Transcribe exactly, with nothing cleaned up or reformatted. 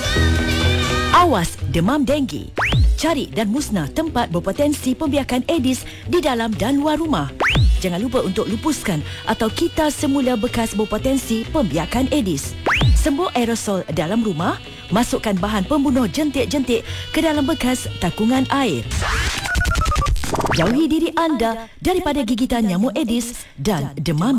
Awas demam denggi. Cari dan musnah tempat berpotensi pembiakan Aedes di dalam dan luar rumah. Jangan lupa untuk lupuskan atau kitas semula bekas berpotensi pembiakan Aedes. Sembuh aerosol dalam rumah, masukkan bahan pembunuh jentik-jentik ke dalam bekas takungan air. Jauhi diri anda daripada gigitan nyamuk Aedes dan demam